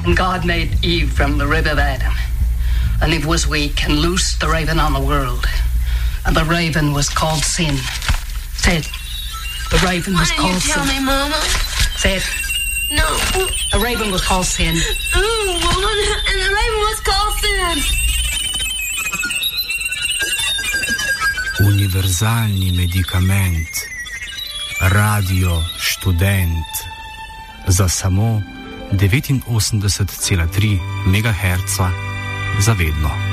And God made Eve from the rib of Adam. And Eve was weak and loosed the raven on the world. And the raven was called sin. Say it. The raven was called sin. Why didn't you tell me, Mama? Say it. No. The raven was called sin. Mama, and the raven was called sin. Univerzalni medikament. Radio Študent. Za samo 89,3 MHz za vedno.